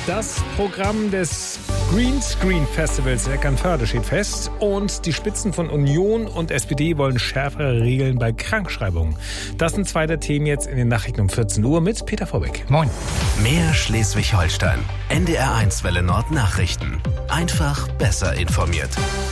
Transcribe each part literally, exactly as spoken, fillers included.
Das Programm des Greenscreen Festivals in Eckernförde steht fest und die Spitzen von Union und S P D wollen schärfere Regeln bei Krankschreibungen. Das sind zwei der Themen jetzt in den Nachrichten um vierzehn Uhr mit Peter Vorbeck. Moin. Mehr Schleswig-Holstein. N D R eins Welle Nord Nachrichten. Einfach besser informiert.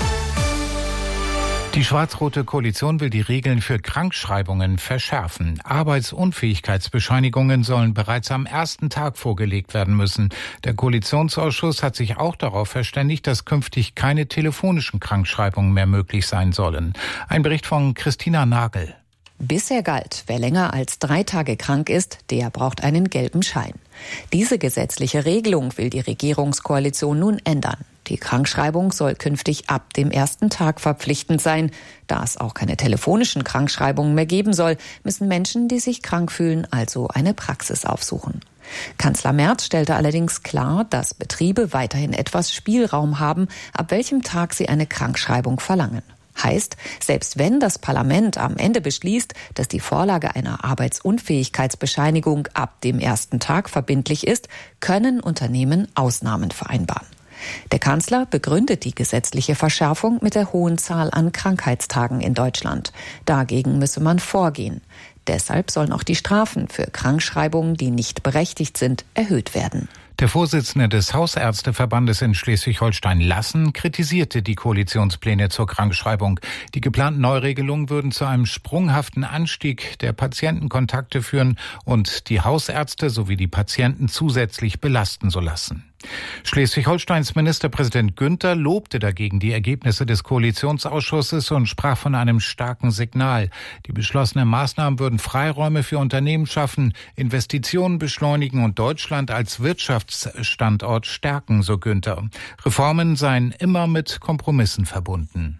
Die schwarz-rote Koalition will die Regeln für Krankschreibungen verschärfen. Arbeitsunfähigkeitsbescheinigungen sollen bereits am ersten Tag vorgelegt werden müssen. Der Koalitionsausschuss hat sich auch darauf verständigt, dass künftig keine telefonischen Krankschreibungen mehr möglich sein sollen. Ein Bericht von Christina Nagel. Bisher galt, wer länger als drei Tage krank ist, der braucht einen gelben Schein. Diese gesetzliche Regelung will die Regierungskoalition nun ändern. Die Krankschreibung soll künftig ab dem ersten Tag verpflichtend sein. Da es auch keine telefonischen Krankschreibungen mehr geben soll, müssen Menschen, die sich krank fühlen, also eine Praxis aufsuchen. Kanzler Merz stellte allerdings klar, dass Betriebe weiterhin etwas Spielraum haben, ab welchem Tag sie eine Krankschreibung verlangen. Heißt, selbst wenn das Parlament am Ende beschließt, dass die Vorlage einer Arbeitsunfähigkeitsbescheinigung ab dem ersten Tag verbindlich ist, können Unternehmen Ausnahmen vereinbaren. Der Kanzler begründet die gesetzliche Verschärfung mit der hohen Zahl an Krankheitstagen in Deutschland. Dagegen müsse man vorgehen. Deshalb sollen auch die Strafen für Krankschreibungen, die nicht berechtigt sind, erhöht werden. Der Vorsitzende des Hausärzteverbandes in Schleswig-Holstein, Lassen, kritisierte die Koalitionspläne zur Krankschreibung. Die geplanten Neuregelungen würden zu einem sprunghaften Anstieg der Patientenkontakte führen und die Hausärzte sowie die Patienten zusätzlich belasten so lassen. Schleswig-Holsteins Ministerpräsident Günther lobte dagegen die Ergebnisse des Koalitionsausschusses und sprach von einem starken Signal. Die beschlossenen Maßnahmen würden Freiräume für Unternehmen schaffen, Investitionen beschleunigen und Deutschland als Wirtschaftsstandort stärken, so Günther. Reformen seien immer mit Kompromissen verbunden.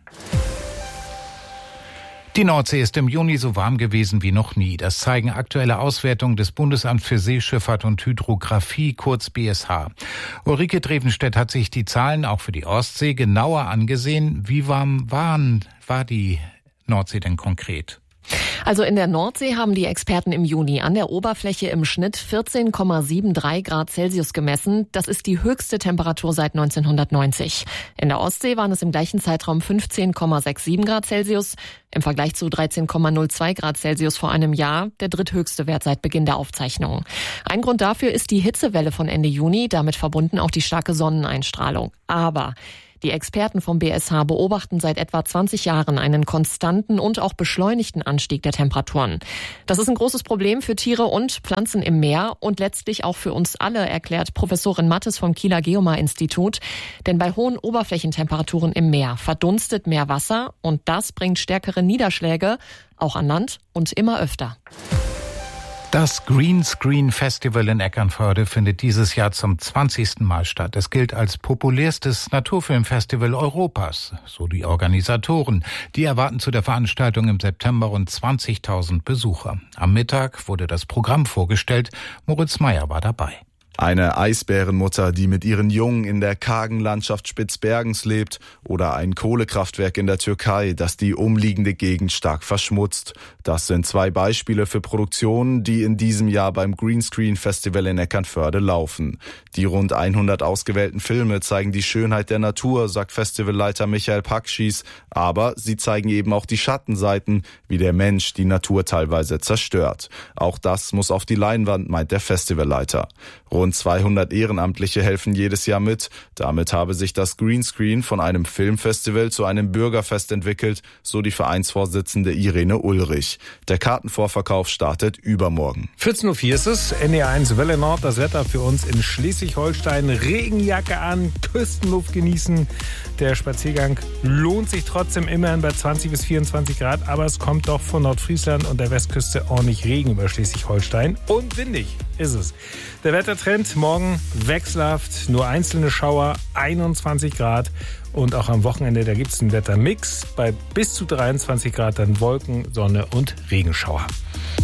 Die Nordsee ist im Juni so warm gewesen wie noch nie. Das zeigen aktuelle Auswertungen des Bundesamts für Seeschifffahrt und Hydrographie, kurz B S H. Ulrike Drevenstedt hat sich die Zahlen auch für die Ostsee genauer angesehen. Wie warm waren, war die Nordsee denn konkret? Also in der Nordsee haben die Experten im Juni an der Oberfläche im Schnitt vierzehn Komma dreiundsiebzig Grad Celsius gemessen. Das ist die höchste Temperatur seit neunzehnhundertneunzig. In der Ostsee waren es im gleichen Zeitraum fünfzehn Komma siebenundsechzig Grad Celsius. Im Vergleich zu dreizehn Komma null zwei Grad Celsius vor einem Jahr der dritthöchste Wert seit Beginn der Aufzeichnungen. Ein Grund dafür ist die Hitzewelle von Ende Juni, damit verbunden auch die starke Sonneneinstrahlung. Aber die Experten vom B S H beobachten seit etwa zwanzig Jahren einen konstanten und auch beschleunigten Anstieg der Temperaturen. Das ist ein großes Problem für Tiere und Pflanzen im Meer und letztlich auch für uns alle, erklärt Professorin Mattes vom Kieler Geomar-Institut. Denn bei hohen Oberflächentemperaturen im Meer verdunstet mehr Wasser und das bringt stärkere Niederschläge, auch an Land und immer öfter. Das Greenscreen Festival in Eckernförde findet dieses Jahr zum zwanzigsten Mal statt. Es gilt als populärstes Naturfilmfestival Europas, so die Organisatoren. Die erwarten zu der Veranstaltung im September rund zwanzigtausend Besucher. Am Mittag wurde das Programm vorgestellt. Moritz Meyer war dabei. Eine Eisbärenmutter, die mit ihren Jungen in der kargen Landschaft Spitzbergens lebt, oder ein Kohlekraftwerk in der Türkei, das die umliegende Gegend stark verschmutzt. Das sind zwei Beispiele für Produktionen, die in diesem Jahr beim Greenscreen Festival in Eckernförde laufen. Die rund hundert ausgewählten Filme zeigen die Schönheit der Natur, sagt Festivalleiter Michael Pakschis, aber sie zeigen eben auch die Schattenseiten, wie der Mensch die Natur teilweise zerstört. Auch das muss auf die Leinwand, meint der Festivalleiter. Rund zweihundert Ehrenamtliche helfen jedes Jahr mit. Damit habe sich das Greenscreen von einem Filmfestival zu einem Bürgerfest entwickelt, so die Vereinsvorsitzende Irene Ulrich. Der Kartenvorverkauf startet übermorgen. vierzehn Uhr vier ist es, N D R eins Welle Nord, das Wetter für uns in Schleswig-Holstein. Regenjacke an, Küstenluft genießen. Der Spaziergang lohnt sich trotzdem immerhin bei zwanzig bis vierundzwanzig Grad, aber es kommt doch von Nordfriesland und der Westküste ordentlich Regen über Schleswig-Holstein. Und windig ist es. Der Wettertrend morgen wechselhaft, nur einzelne Schauer, einundzwanzig Grad. Und auch am Wochenende, da gibt es einen Wettermix bei bis zu dreiundzwanzig Grad, dann Wolken, Sonne und Regenschauer.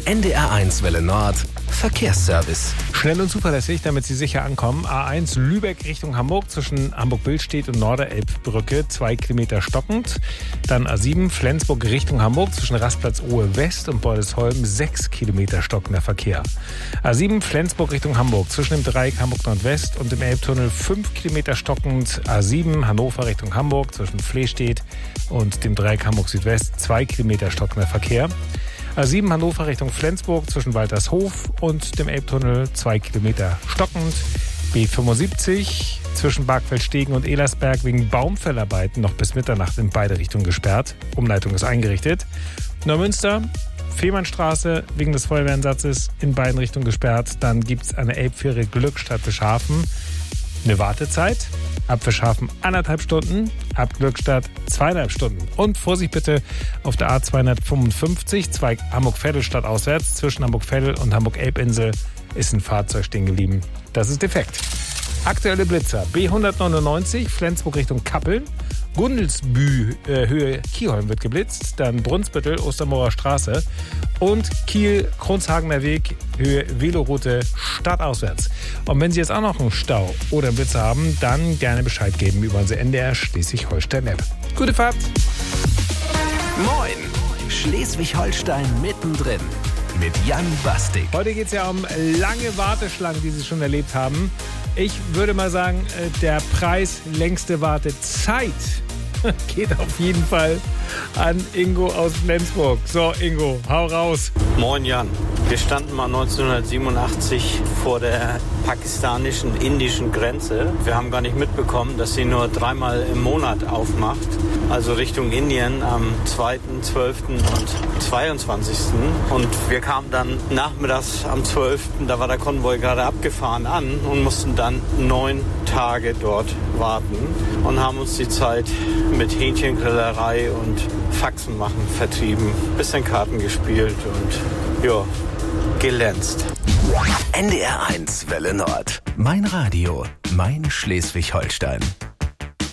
N D R eins Welle Nord Verkehrsservice. Schnell und zuverlässig, damit Sie sicher ankommen. A eins Lübeck Richtung Hamburg zwischen Hamburg-Billstedt und Norderelbbrücke, zwei Kilometer stockend. Dann A sieben Flensburg Richtung Hamburg zwischen Rastplatz Ohe West und Bordesholm, sechs Kilometer stockender Verkehr. A sieben Flensburg Richtung Hamburg zwischen dem Dreieck Hamburg Nordwest und dem Elbtunnel, fünf Kilometer stockend. A sieben Hannover Richtung Hamburg zwischen Flehstedt und dem Dreieck Hamburg Südwest, zwei Kilometer stockender Verkehr. A sieben Hannover Richtung Flensburg zwischen Waltershof und dem Elbtunnel, zwei Kilometer stockend. B fünfundsiebzig zwischen Bargfeldstegen und Elersberg wegen Baumfellarbeiten noch bis Mitternacht in beide Richtungen gesperrt. Umleitung ist eingerichtet. Neumünster, Fehmarnstraße wegen des Feuerwehreinsatzes in beiden Richtungen gesperrt. Dann gibt es eine Elbfähre Glückstadt Fischhafen. Eine Wartezeit. Ab Fischhafen anderthalb Stunden, ab Glückstadt zweieinhalb Stunden. Und Vorsicht bitte auf der A zweihundertfünfundfünfzig, Zweig Hamburg-Veddel stadtauswärts. Zwischen Hamburg-Veddel und Hamburg-Elbinsel ist ein Fahrzeug stehen geblieben. Das ist defekt. Aktuelle Blitzer. B hundertneunundneunzig, Flensburg Richtung Kappeln. Gundelsbü, äh, Höhe Kielholm wird geblitzt. Dann Brunsbüttel, Ostermoorer Straße. Und Kiel, Kronshagener Weg, Höhe Veloroute stadtauswärts. Und wenn Sie jetzt auch noch einen Stau oder einen Blitzer haben, dann gerne Bescheid geben über unsere N D R Schleswig-Holstein-App. Gute Fahrt! Moin! Schleswig-Holstein mittendrin mit Jan Bastik. Heute geht es ja um lange Warteschlangen, die Sie schon erlebt haben. Ich würde mal sagen, der Preis längste Wartezeit geht auf jeden Fall an Ingo aus Flensburg. So, Ingo, hau raus. Moin Jan. Wir standen mal neunzehnhundertsiebenundachtzig vor der pakistanischen, indischen Grenze. Wir haben gar nicht mitbekommen, dass sie nur dreimal im Monat aufmacht. Also Richtung Indien am zweiten, zwölften und zweiundzwanzigsten Und wir kamen dann nachmittags am zwölften Da war der Konvoi gerade abgefahren an und mussten dann neun Tage dort warten und haben uns die Zeit mit Hähnchengrillerei und Faxen machen vertrieben. Bisschen Karten gespielt und ja, gelänzt. N D R eins Welle Nord. Mein Radio, mein Schleswig-Holstein.